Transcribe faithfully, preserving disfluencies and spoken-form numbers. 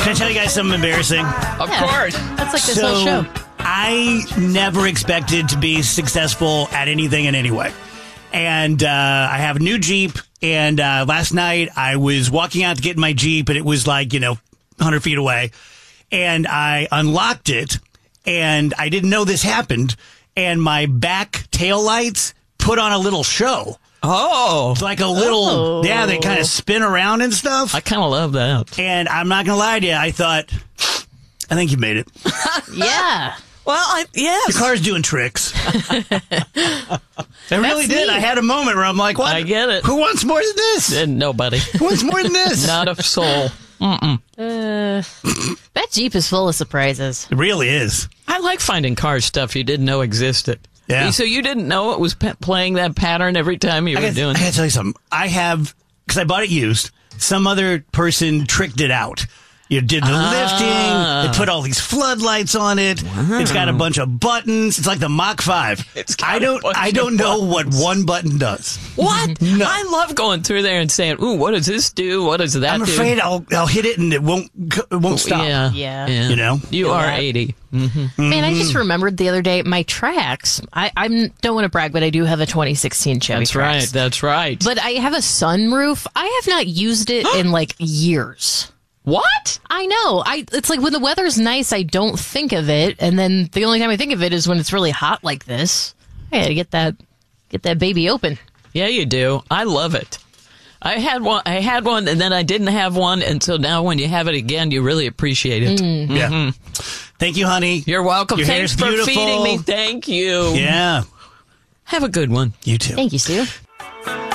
Can I tell you guys something embarrassing? Of Yeah. course. That's like this so, whole show. I never expected to be successful at anything in any way. And uh, I have a new Jeep, and uh, last night I was walking out to get in my Jeep, and it was like, you know, one hundred feet away. And I unlocked it, and I didn't know this happened, and my back tail lights put on a little show. Oh. It's like a little, Oh. yeah, they kind of spin around and stuff. I kind of love that. And I'm not going to lie to you, I thought, I think you made it. Yeah. Well, I, yes. Your car's doing tricks. I really did. neat. I had a moment where I'm like, what? I get it. Who wants more than this? And nobody. Who wants more than this? Not a soul. Mm-mm. Uh, that Jeep is full of surprises. It really is. I like finding car stuff you didn't know existed. Yeah. So you didn't know it was pe- playing that pattern every time you I were gotta, doing I it? gotta tell you something. I have, because I bought it used, some other person tricked it out. You did the Ah. lifting. They put all these floodlights on it. It's got a bunch of buttons. It's like the Mach five. It's got I a don't. bunch I of don't know buttons. what one button does. What? No. I love going through there and saying, ooh, what does this do? What does that I'm do? afraid I'll I'll hit it and it won't it won't stop. Yeah. Yeah. yeah. You know? You Feel are that. eighty. Man, I just remembered the other day my tracks. I I don't want to brag, but I do have a twenty sixteen Chevy That's Trax. right. That's right. But I have a sunroof. I have not used it in like years. what? I know. I it's like when the weather's nice, I don't think of it, and then the only time I think of it is when it's really hot like this. I gotta get that get that baby open. Yeah, you do. I love it. I had one. I had one, and then I didn't have one, and so now when you have it again, you really appreciate it. Yeah. Thank you, honey. You're welcome. Your Thanks hair's for beautiful. feeding me. Thank you. Yeah. Have a good one. You too. Thank you, Stu.